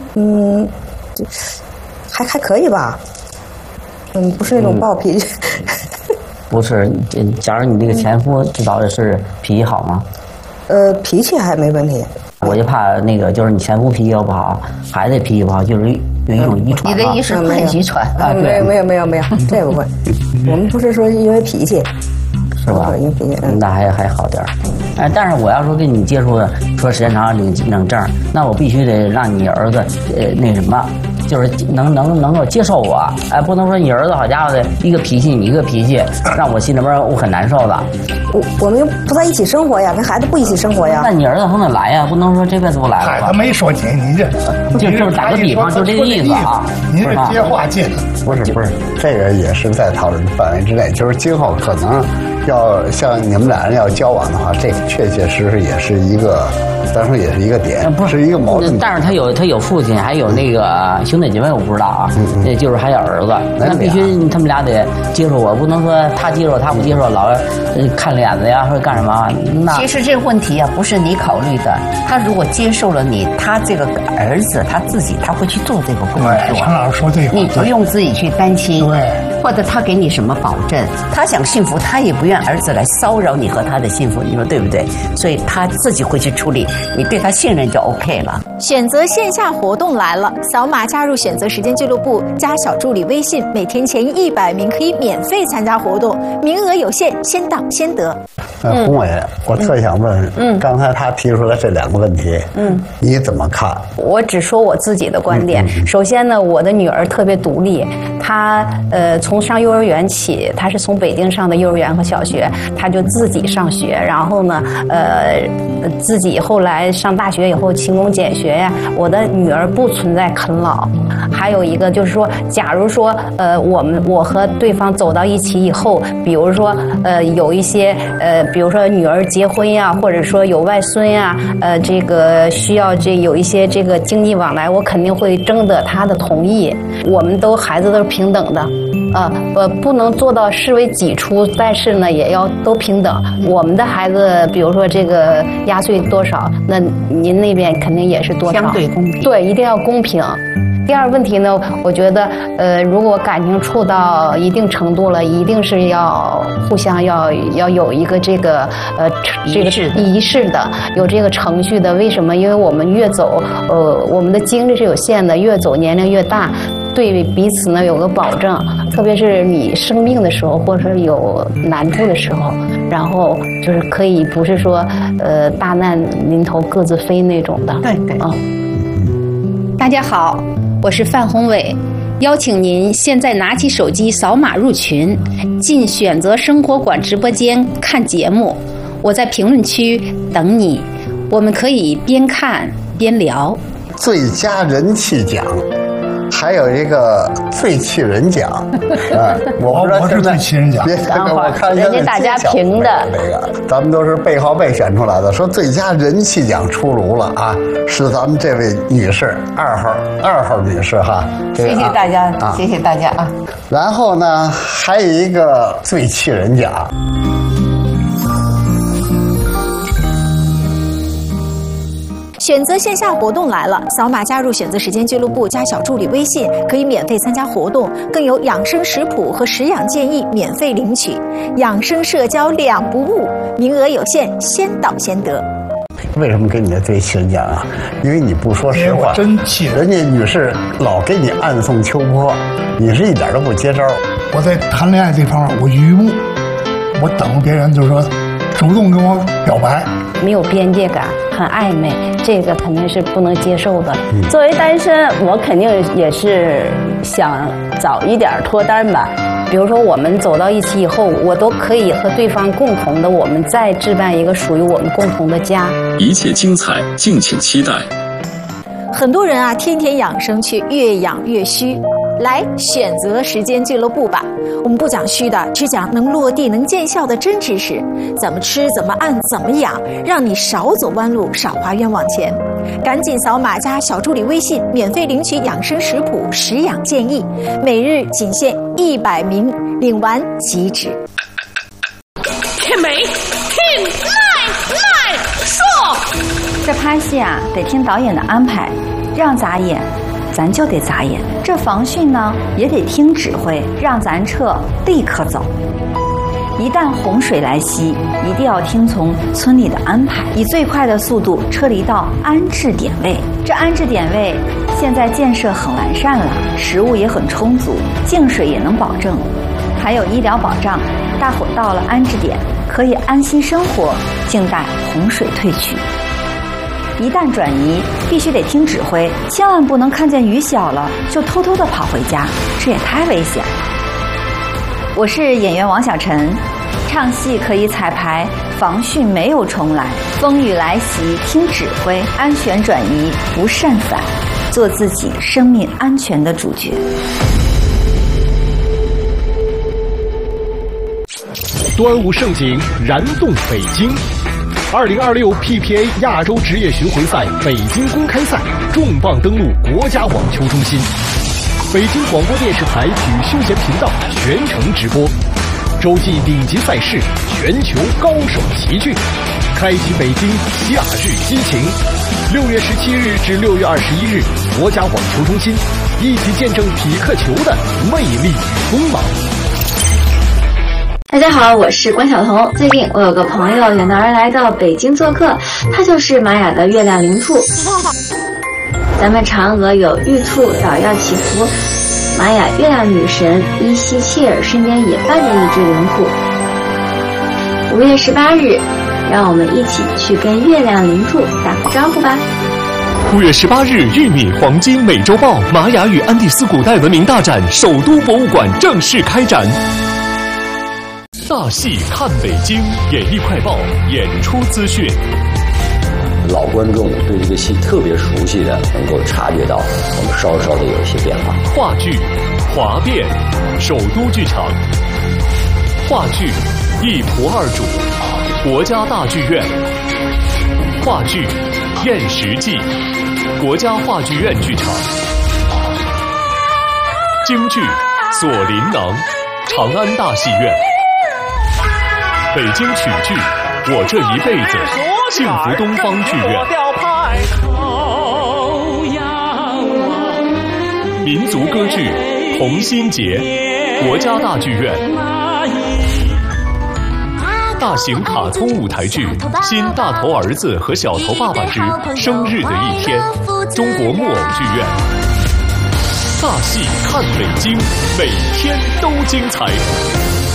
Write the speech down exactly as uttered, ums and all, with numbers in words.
嗯，还还可以吧。嗯，不是那种暴脾气。 嗯、不是，假如你这个前夫知道的是脾气好吗？ 呃，脾气还没问题。 我就怕那个，就是你前夫脾气要不好，孩子脾气不好，就是有一种遗传。 你的意思不是遗传啊？没有没有没有没有，这不会。我们不是说因为脾气， 是吧？ 因为脾气，嗯、 那还还好点儿。哎，但是我要说跟你接触的，说时间长领领证，那我必须得让你儿子呃那什么。就是能能能够接受我，哎，不能说你儿子好家伙的一个脾气，你一个脾气，让我心里边我很难受的。 我我们又不在一起生活呀，跟孩子不一起生活呀。 那你儿子从哪来呀？不能说这辈子不来了吧？ 他没说你，你这就就是打个比方，就这个意思啊。 您是接话接的， 不是不是，这个也是在讨论范围之内。就是今后可能要像你们俩人要交往的话，这个确确实实也是一个。当然也是一个点，不是一个矛盾。 但是他有他有父亲，还有那个兄弟姐妹，我不知道啊。嗯嗯。就是还有儿子，那必须他们俩得接受我，不能说他接受他不接受，老看脸子呀或者干什么。那其实这个问题啊，不是你考虑的。他如果接受了你，他这个儿子他自己他会去做这个工作。 常老师说这个， 你不用自己去担心。 对。 或者他给你什么保证？他想幸福，他也不愿儿子来骚扰你和他的幸福，你说对不对？所以他自己会去处理。你对他信任就 OK 了。 选择线下活动来了，扫码加入选择时间俱乐部，加小助理微信，每天前一百名可以免费参加活动，名额有限，先到先得。 呃，宏伟，我特想问，嗯，刚才他提出来这两个问题，嗯，你怎么看？ 我只说我自己的观点。嗯嗯、首先呢，我的女儿特别独立，她呃从上幼儿园起，她是从北京上的幼儿园和小学，她就自己上学，然后呢，呃，自己后来上大学以后勤工俭学呀。我的女儿不存在啃老。还有一个就是说，假如说呃我们我和对方走到一起以后，比如说呃有一些呃。比如说女儿结婚呀，或者说有外孙呀，呃，这个需要这有一些这个经济往来，我肯定会征得他的同意。我们都孩子都是平等的，呃呃，不能做到视为己出，但是呢，也要都平等。我们的孩子，比如说这个压岁多少，那您那边肯定也是多少， 相对公平。 对，一定要公平。第二问题呢，我觉得，呃，如果感情处到一定程度了，一定是要互相要要有一个这个呃这个仪式的，有这个程序的。为什么？因为我们越走，呃，我们的精力是有限的，越走年龄越大，对彼此呢有个保证。特别是你生病的时候，或者是有难处的时候，然后就是可以不是说呃大难临头各自飞那种的。 对对。 嗯。大家好。我是范宏伟，邀请您现在拿起手机扫码入群，进选择生活馆直播间看节目。我在评论区等你，我们可以边看边聊。 最佳人气奖，还有一个最气人奖，啊，我不知道是最气人奖。 我看人家大家评的这个，咱们都是背号背选出来的。说最佳人气奖出炉了啊，是咱们这位女士，二号二号女士哈。 谢谢大家，啊、谢谢大家啊。 然后呢，还有一个最气人奖。 选择线下活动来了，扫码加入选择时间俱乐部，加小助理微信，可以免费参加活动，更有养生食谱和食养建议免费领取，养生社交两不误，名额有限，先到先得。 为什么给你的最气人奖啊？因为你不说实话， 真气人。 人家女士老给你暗送秋波，你是一点都不接招。 我在谈恋爱这方面我愚目，我等别人就是说主动跟我表白， 没有边界感，很暧昧，这个肯定是不能接受的。嗯、作为单身，我肯定也是想早一点脱单吧。比如说我们走到一起以后，我都可以和对方共同的，我们再置办一个属于我们共同的家。 一切精彩，敬请期待。 很多人啊，天天养生，却越养越虚。来选择时间俱乐部吧，我们不讲虚的，只讲能落地能见效的真知识，怎么吃怎么按怎么养，让你少走弯路，少花冤枉钱。赶紧扫码加小助理微信，免费领取养生食谱、食养建议，每日仅限一百名，领完即止。 天美，听来来说， 这拍戏啊，得听导演的安排。 让眨眼，咱就得眨眼。这防汛呢，也得听指挥，让咱撤，立刻走。一旦洪水来袭，一定要听从村里的安排，以最快的速度撤离到安置点位。这安置点位现在建设很完善了，食物也很充足，净水也能保证，还有医疗保障。大伙到了安置点，可以安心生活，静待洪水退去。一旦转移，必须得听指挥，千万不能看见雨小了就偷偷的跑回家，这也太危险了。我是演员王小晨，唱戏可以彩排，防汛没有重来，风雨来袭听指挥，安全转移不擅返，做自己生命安全的主角。 端午盛景燃动北京。二零二六 P P A 亚洲职业巡回赛北京公开赛重磅登陆国家网球中心，北京广播电视台体育休闲频道全程直播，洲际顶级赛事，全球高手齐聚，开启北京夏日激情。六月十七日至六月二十一日，国家网球中心，一起见证匹克球的魅力与锋芒。 大家好，我是关晓彤。最近我有个朋友远道而来到北京做客，他就是玛雅的月亮灵兔。咱们嫦娥有玉兔捣药祈福，玛雅月亮女神伊西切尔身边也伴着一只灵兔。五月十八日，让我们一起去跟月亮灵兔打个招呼吧。 五月十八日，玉米黄金美洲豹玛雅与安第斯古代文明大展首都博物馆正式开展。大戏看北京，演艺快报演出资讯。 老观众对这个戏特别熟悉的，能够察觉到我们稍稍的有一些变化。 话剧《华变》，首都剧场。话剧《一仆二主》，国家大剧院。话剧《燕食记》，国家话剧院剧场。京剧《锁麟囊》，长安大戏院。北京曲剧《我这一辈子》，幸福东方剧院。民族歌剧《同心结》，国家大剧院。大型卡通舞台剧《新大头儿子和小头爸爸之生日的一天》，中国木偶剧院。大戏看北京，每天都精彩。